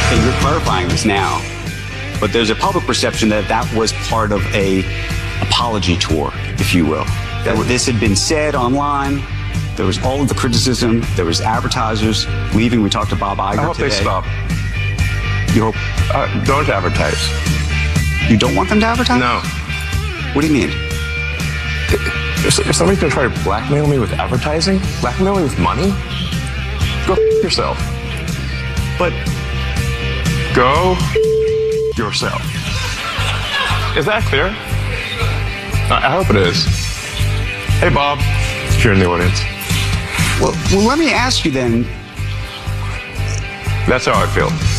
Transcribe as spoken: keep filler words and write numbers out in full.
Okay, you're clarifying this now, but there's a public perception that that was part of a apology tour, if you will. That this had been said online. There was all of the criticism. There was advertisers leaving. We talked to Bob Iger I hope today. they stop. You hope Uh, don't advertise. you don't want them to advertise? No. What do you mean? If, if somebody's going to try to blackmail me with advertising, blackmail me with money, go f- yourself. But Go f- yourself. Is that clear? I, I hope it is. Hey, Bob, if you're in the audience. well, well, let me ask you then. That's how I feel.